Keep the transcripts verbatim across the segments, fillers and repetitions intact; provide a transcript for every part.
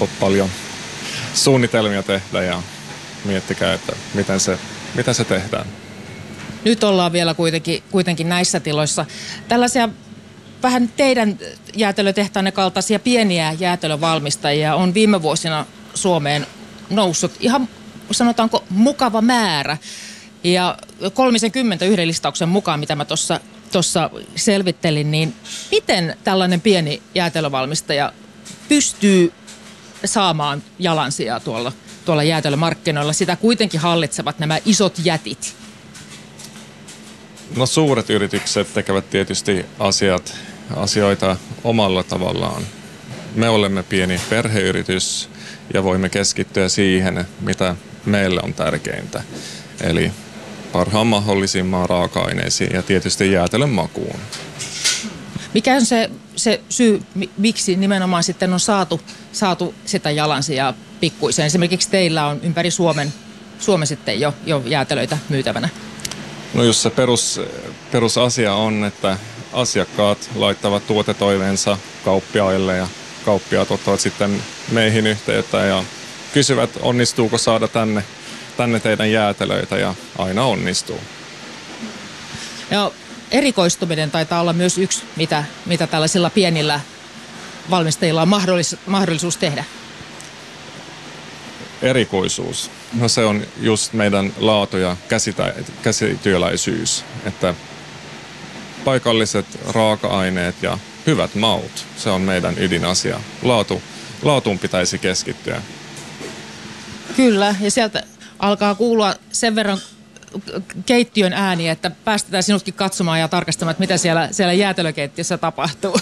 helppo paljon suunnitelmia tehdä ja miettikää, että miten se, miten se tehdään. Nyt ollaan vielä kuitenkin, kuitenkin näissä tiloissa. Tällaisia vähän teidän jäätelötehtaanne kaltaisia pieniä jäätelövalmistajia on viime vuosina Suomeen noussut ihan, sanotaanko, mukava määrä. Ja kolmekymmentä yhden listauksen mukaan, mitä mä tuossa tuossa selvittelin, niin miten tällainen pieni jäätelövalmistaja pystyy saamaan jalansijaa tuolla, tuolla jäätelömarkkinoilla? Sitä kuitenkin hallitsevat nämä isot jätit. No suuret yritykset tekevät tietysti asiat, asioita omalla tavallaan. Me olemme pieni perheyritys ja voimme keskittyä siihen, mitä meille on tärkeintä. Eli parhaan mahdollisimman raaka-aineisiin ja tietysti jäätelön makuun. Mikä on se, se syy, miksi nimenomaan sitten on saatu, saatu sitä jalansijaa pikkuisen? Esimerkiksi teillä on ympäri Suomen, Suomen sitten jo, jo jäätelöitä myytävänä. No jos se perus, perusasia on, että asiakkaat laittavat tuotetoiveensa kauppiaille ja kauppiaat ottavat sitten meihin yhteyttä ja kysyvät, onnistuuko saada tänne, tänne teidän jäätelöitä, ja aina onnistuu. No, erikoistuminen taitaa olla myös yksi, mitä, mitä tällaisilla pienillä valmistajilla on mahdollis, mahdollisuus tehdä. Erikoisuus. No se on just meidän laatu ja käsitä, käsityöläisyys, että paikalliset raaka-aineet ja hyvät maut, se on meidän ydinasia. Laatu, laatuun pitäisi keskittyä. Kyllä, ja sieltä alkaa kuulua sen verran keittiön ääniä, että päästetään sinutkin katsomaan ja tarkastamaan, että mitä siellä, siellä jäätelökeittiössä tapahtuu.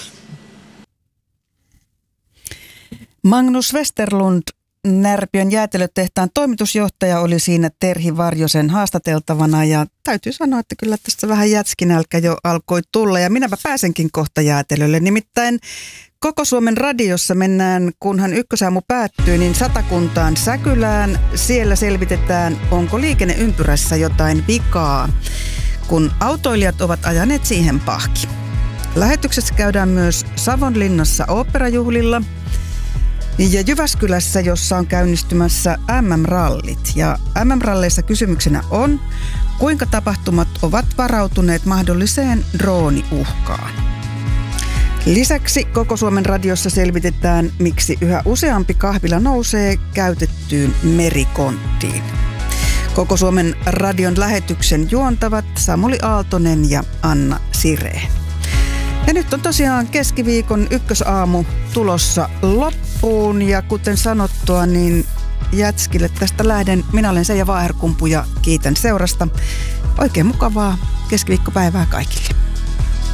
Magnus Westerlund, Närpiön jäätelötehtaan toimitusjohtaja, oli siinä Terhi Varjosen haastateltavana, ja täytyy sanoa, että kyllä tästä vähän jätskinälkä jo alkoi tulla, ja minäpä pääsenkin kohta jäätelölle. Nimittäin Koko Suomen radiossa mennään, kunhan ykkösaamu päättyy, niin Satakuntaan Säkylään. Siellä selvitetään, onko liikenneympyrässä jotain vikaa, kun autoilijat ovat ajaneet siihen pahki. Lähetyksessä käydään myös Savonlinnassa oopperajuhlilla ja Jyväskylässä, jossa on käynnistymässä M M-rallit. Ja M M-ralleissa kysymyksenä on, kuinka tapahtumat ovat varautuneet mahdolliseen drooniuhkaan. Lisäksi Koko Suomen radiossa selvitetään, miksi yhä useampi kahvila nousee käytettyyn merikonttiin. Koko Suomen radion lähetyksen juontavat Samuli Aaltonen ja Anna Sireen. Ja nyt on tosiaan keskiviikon ykkösaamu tulossa loppuun, ja kuten sanottua, niin jätskille tästä lähden. Minä olen Seija Vaaherkumpu ja kiitän seurasta. Oikein mukavaa keskiviikkopäivää kaikille.